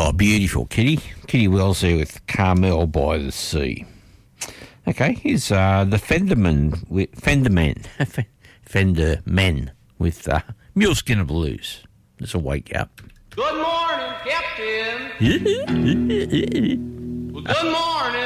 Oh, beautiful, Kitty. Kitty Wells there with Carmel by the Sea. Okay, here's the Fenderman with Mule Skinner Blues. This will wake you up. Good morning, Captain. Well, good morning.